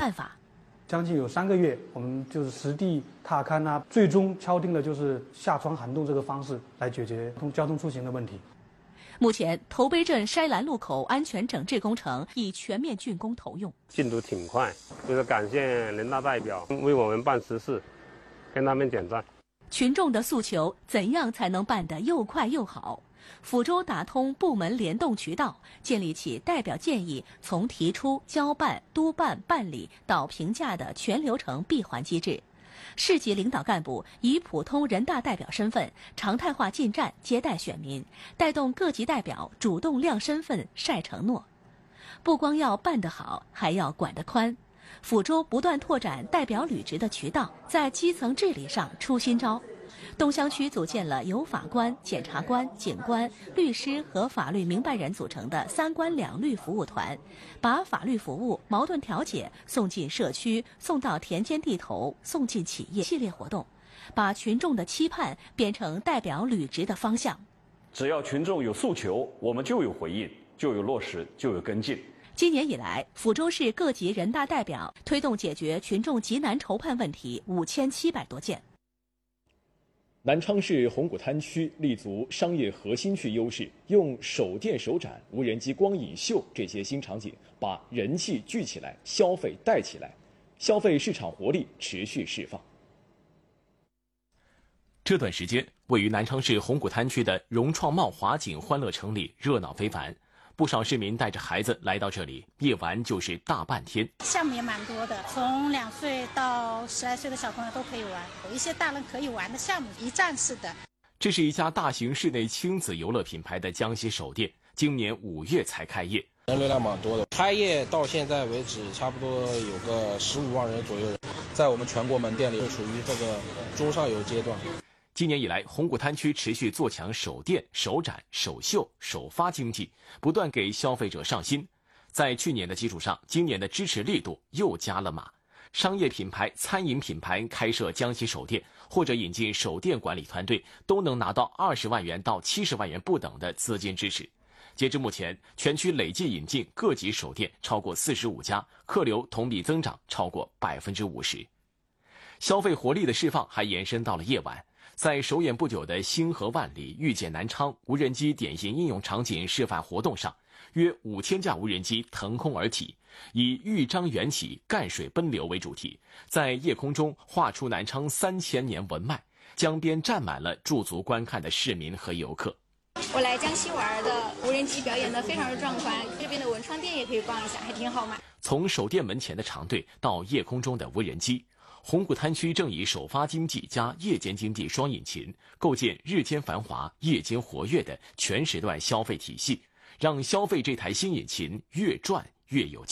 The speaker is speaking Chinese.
办法。 将近有3个月，我们就是实地踏勘啊，最终敲定了就是下床涵洞这个方式来解决交通出行的问题。 目前，头杯镇筛蓝路口安全整治工程已全面竣工投用， 进度挺快，就是感谢人大代表为我们办实事，跟他们点赞。 群众的诉求怎样才能办得又快又好？抚州打通部门联动渠道，建立起代表建议从提出、交办、督办、办理到评价的全流程闭环机制。市级领导干部以普通人大代表身份常态化进站接待选民，带动各级代表主动亮身份、晒承诺。不光要办得好，还要管得宽。抚州不断拓展代表履职的渠道，在基层治理上出新招。东乡区组建了由法官、检察官、警官、律师和法律明白人组成的3官2律服务团，把法律服务、矛盾调解送进社区、送到田间地头、送进企业系列活动，把群众的期盼变成代表履职的方向。 只要群众有诉求，我们就有回应，就有落实，就有跟进。 今年以来，抚州市各级人大代表推动解决群众急难愁盼问题5700多件。 南昌市红谷滩区立足商业核心区优势，用手电手展、无人机光影秀这些新场景，把人气聚起来，消费带起来，消费市场活力持续释放。 这段时间，位于南昌市红谷滩区的融创茂华景欢乐城里热闹非凡。不少市民带着孩子来到这里，夜玩就是大半天。 项目也蛮多的，从2岁到10来岁的小朋友都可以玩，有一些大人可以玩的项目，一站式的。 这是一家大型室内亲子游乐品牌的江西首店，今年5月才开业， 人流量蛮多的。开业到现在为止，差不多有个15万人左右，在我们全国门店里属于这个中上游阶段。 今年以来，红谷滩区持续做强手店、手展、手秀、首发经济，不断给消费者上新。在去年的基础上，今年的支持力度又加了码。商业品牌、餐饮品牌开设江西首店，或者引进首店管理团队，都能拿到20万元到70万元不等的资金支持。截至目前，全区累计引进各级首店超过45家，客流同比增长超过50%。消费活力的释放还延伸到了夜晚。在首演不久的星河万里遇见南昌无人机典型应用场景示范活动上，约5000架无人机腾空而起，以豫章缘起，赣水奔流为主题，在夜空中画出南昌3000年文脉，江边站满了驻足观看的市民和游客。 我来江西玩的，无人机表演的非常的壮观，这边的文创店也可以逛一下，还挺好买。 从首店门前的长队到夜空中的无人机，红谷滩区正以首发经济加夜间经济双引擎，构建日间繁华、夜间活跃的全时段消费体系，让消费这台新引擎越转越有劲。